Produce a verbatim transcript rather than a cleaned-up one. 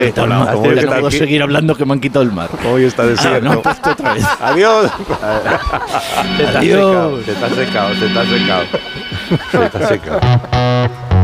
quitado el mar. Hoy No está puedo aquí. seguir hablando que me han quitado el mar. Hoy está Ah, desierto. no, pues otra vez. Adiós. Se te ha Adiós. secado, se te ha secado, se te ha secado. Se te ha secado.